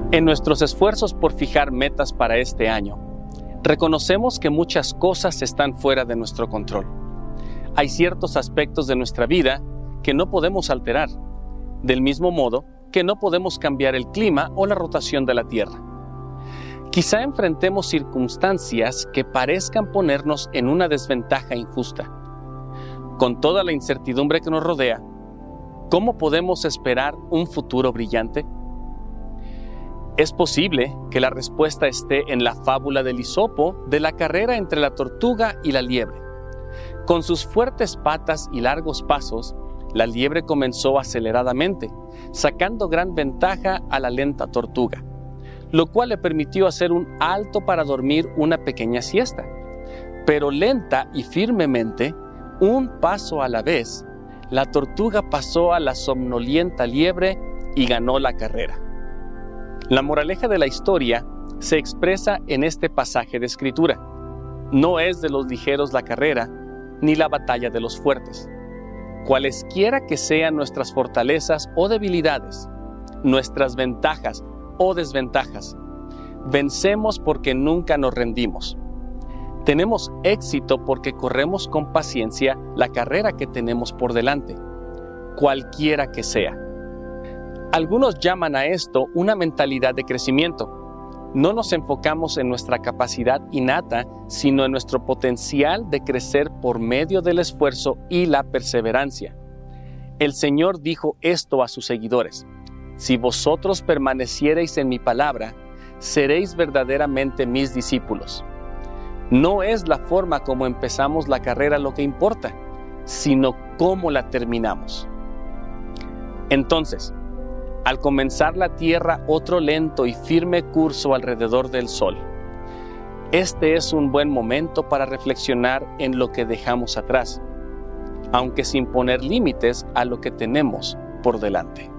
En nuestros esfuerzos por fijar metas para este año, reconocemos que muchas cosas están fuera de nuestro control. Hay ciertos aspectos de nuestra vida que no podemos alterar, del mismo modo que no podemos cambiar el clima o la rotación de la Tierra. Quizá enfrentemos circunstancias que parezcan ponernos en una desventaja injusta. Con toda la incertidumbre que nos rodea, ¿cómo podemos esperar un futuro brillante? Es posible que la respuesta esté en la fábula del Esopo de la carrera entre la tortuga y la liebre. Con sus fuertes patas y largos pasos, la liebre comenzó aceleradamente, sacando gran ventaja a la lenta tortuga, lo cual le permitió hacer un alto para dormir una pequeña siesta. Pero lenta y firmemente, un paso a la vez, la tortuga pasó a la somnolienta liebre y ganó la carrera. La moraleja de la historia se expresa en este pasaje de Escritura. No es de los ligeros la carrera, ni la batalla de los fuertes. Cualesquiera que sean nuestras fortalezas o debilidades, nuestras ventajas o desventajas, vencemos porque nunca nos rendimos. Tenemos éxito porque corremos con paciencia la carrera que tenemos por delante, cualquiera que sea. Algunos llaman a esto una mentalidad de crecimiento. No nos enfocamos en nuestra capacidad innata, sino en nuestro potencial de crecer por medio del esfuerzo y la perseverancia. El Señor dijo esto a sus seguidores: si vosotros permaneciereis en mi palabra, seréis verdaderamente mis discípulos. No es la forma como empezamos la carrera lo que importa, sino cómo la terminamos. Entonces, al comenzar la Tierra otro lento y firme curso alrededor del Sol, este es un buen momento para reflexionar en lo que dejamos atrás, aunque sin poner límites a lo que tenemos por delante.